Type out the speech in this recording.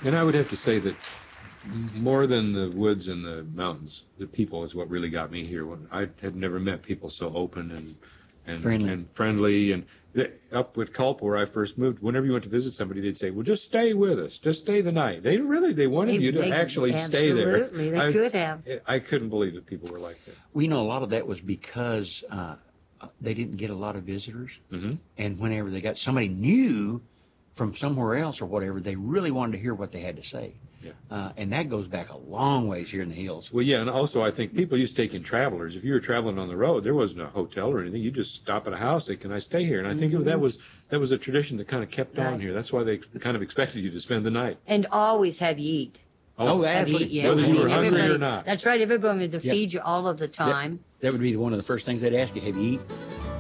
And I would have to say that more than the woods and the mountains, the people is what really got me here. I had never met people so open and friendly. And up with Culp, where I first moved, whenever you went to visit somebody, they'd say, "Well, just stay with us. Just stay the night." They wanted you to actually stay there. Absolutely, they could have. I couldn't believe that people were like that. We know a lot of that was because they didn't get a lot of visitors, and whenever they got somebody new from somewhere else or whatever, they really wanted to hear what they had to say. Yeah. And that goes back a long ways here in the hills. Well, yeah, and also I think people used to take in travelers. If you were traveling on the road, there wasn't a hotel or anything. You just stop at a house, say, "Can I stay here?" And I think that was a tradition that kind of kept on here. That's why they kind of expected you to spend the night. And always have you eat. Oh, absolutely. Yeah. Whether you were hungry or not. That's right. Everybody wanted to feed you all of the time. That would be one of the first things they'd ask you, "Have you eat?"